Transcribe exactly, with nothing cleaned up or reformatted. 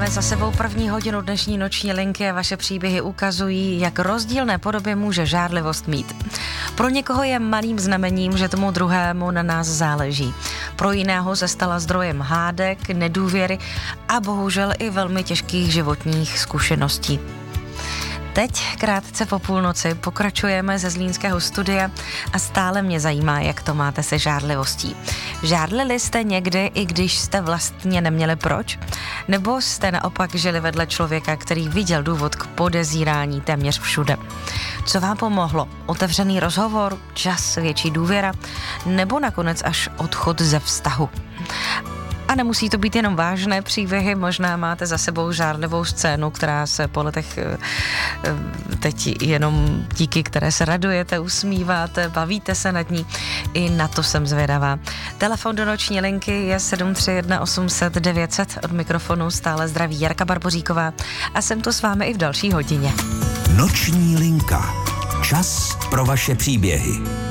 Máme za sebou první hodinu dnešní noční linky a vaše příběhy ukazují, jak rozdílné podoby může žárlivost mít. Pro někoho je malým znamením, že tomu druhému na nás záleží. Pro jiného se stala zdrojem hádek, nedůvěry a bohužel i velmi těžkých životních zkušeností. Teď, krátce po půlnoci, pokračujeme ze zlínského studia a stále mě zajímá, jak to máte se žárlivostí. Žárlili jste někdy, i když jste vlastně neměli proč? Nebo jste naopak žili vedle člověka, který viděl důvod k podezírání téměř všude? Co vám pomohlo? Otevřený rozhovor, čas, větší důvěra, nebo nakonec až odchod ze vztahu? A nemusí to být jenom vážné příběhy, možná máte za sebou žárlivou scénu, která se po letech teď jenom díky které se radujete, usmíváte, bavíte se nad ní. I na to jsem zvědavá. Telefon do noční linky je sedm tři jedna osm set devět set. Od mikrofonu stále zdraví Jarka Barboříková a jsem tu s vámi i v další hodině. Noční linka. Čas pro vaše příběhy.